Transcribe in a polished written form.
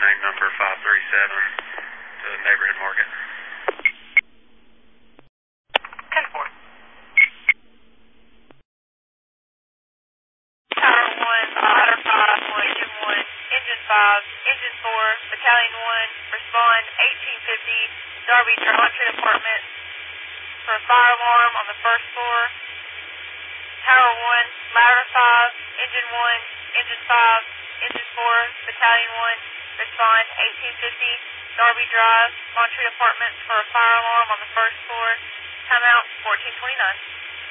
name number 537 to the neighborhood market. 10-4. Tower 1, Ladder 5, Engine 1, Engine 5, Engine 4, Battalion 1, respond 1850, Darby Geometry Apartment for a fire alarm on the first floor. Tower 1, Ladder 5, Engine 1, Engine 5, Engine 4, Battalion 1, respond 1850, Darby Drive, Montreat Apartments for a fire alarm on the first floor. Timeout 1429.